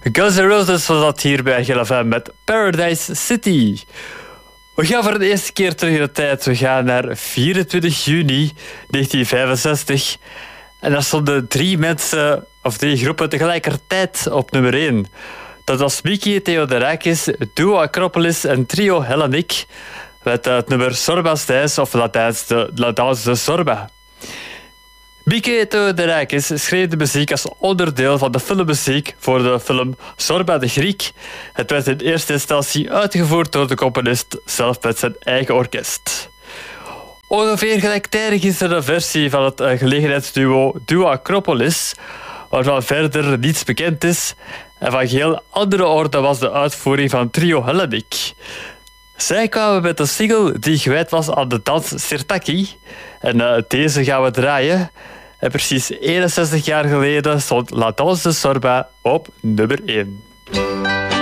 Guns N' Roses was dat hier bij GLFM met Paradise City. We gaan voor de eerste keer terug in de tijd. We gaan naar 24 juni 1965. En daar stonden 3 mensen, of 3 groepen tegelijkertijd op nummer 1. Dat was Miki Theodorakis, Duo Acropolis en Trio Hellenic. Met het nummer Sorba's Thijs, of Latijns de Sorba. Miki Theodorakis schreef de muziek als onderdeel van de filmmuziek voor de film Sorba de Griek. Het werd in eerste instantie uitgevoerd door de componist zelf met zijn eigen orkest. Ongeveer gelijktijdig is er een versie van het gelegenheidsduo Duo Acropolis, waarvan verder niets bekend is. En van geheel andere orde was de uitvoering van Trio Hellenic. Zij kwamen met een single die gewijd was aan de dans Sirtaki. En deze gaan we draaien. En precies 61 jaar geleden stond La Danse de Sorba op nummer 1.